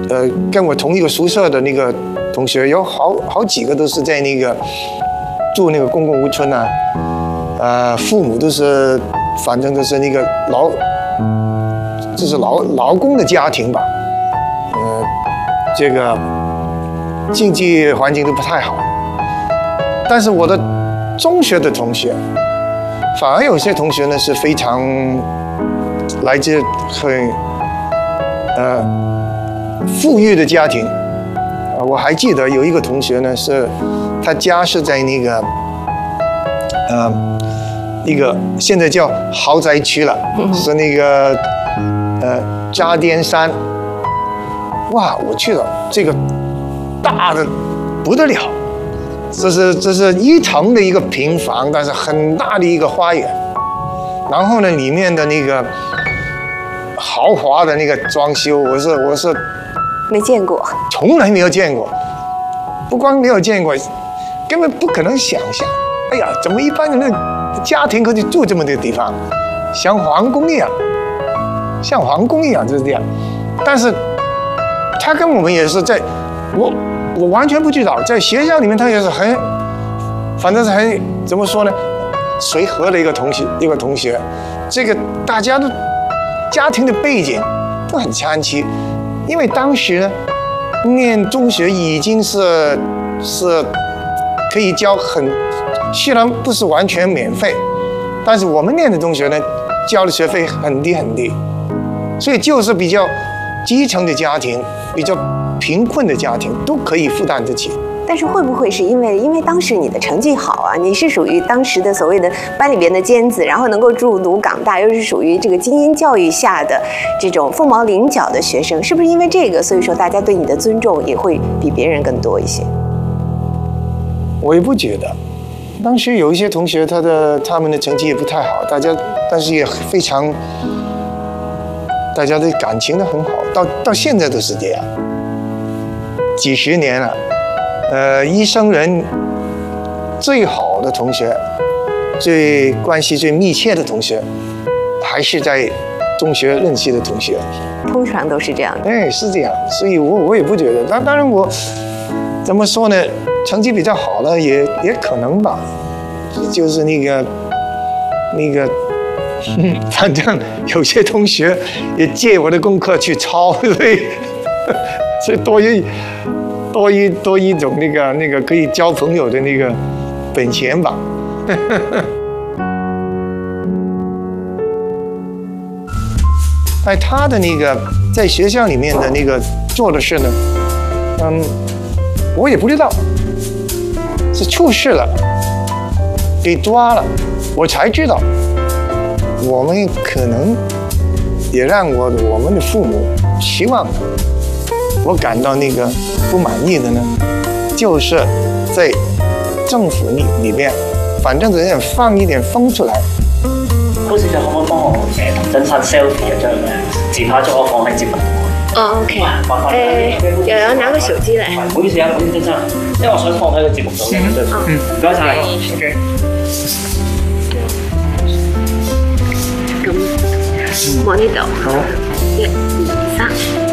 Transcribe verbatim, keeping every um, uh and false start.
呃跟我同一个宿舍的那个同学，有好好几个都是在那个住那个公共屋村啊，呃，父母都是反正都是那个劳，就是劳劳工的家庭吧，呃，这个经济环境都不太好。但是我的中学的同学，反而有些同学呢是非常来自很呃富裕的家庭。啊，我还记得有一个同学呢，是他家是在那个呃一个现在叫豪宅区了，是那个呃渣甸山。哇，我去了，这个大的不得了。这是这是一层的一个平房，但是很大的一个花园，然后呢，里面的那个豪华的那个装修，我是我是没见过， 从来没有见过，不光没有见过，根本不可能想象。哎呀，怎么一般人的家庭可以住这么的地方，像皇宫一样，像皇宫一样就是这样。但是他跟我们也是在，我。我完全不知道，在学校里面他也是很，反正是很怎么说呢，随和的一个同学，一个同学，这个大家的家庭的背景都很参差，因为当时呢，念中学已经是是可以交很，虽然不是完全免费，但是我们念的中学呢，交的学费很低很低，所以就是比较基层的家庭，比较贫困的家庭都可以负担得起。 但是会不会是因为因为当时你的成绩好啊，你是属于当时的所谓的班里边的尖子，然后能够入读港大，又是属于这个精英教育下的这种凤毛麟角的学生，是不是因为这个，所以说大家对你的尊重也会比别人更多一些？ 我也不觉得，当时有一些同学他的他们的成绩也不太好，大家但是也非常，大家的感情都很好，到到现在都是这样。几十年了，呃，一生人最好的同学，最关系最密切的同学，还是在中学认识的同学。 通常都是这样的。 哎，是这样，所以我我也不觉得。当当然我怎么说呢？成绩比较好的也也可能吧，就是那个那个，反正有些同学也借我的功课去抄，所以所以多一。多一多一种那个那个可以交朋友的那个本钱吧。哎，他的那个在学校里面的那个做的事呢，嗯，我也不知道，是出事了，给抓了，我才知道。我们可能也让我我们的父母希望的。我感到那个不满意的呢，就是在政府里里邊，反正就放一點風出嚟。 高小姐可唔可以幫我誒同真山 selfie 一張咧？自拍咗我放喺節目度。 哦 ，OK。誒，又有拿個手機嚟。 唔好意思啊，唔好意思，真真，因為我想放喺個節目度嘅。嗯，唔該晒。OK。咁，望呢度。好。一、二、三。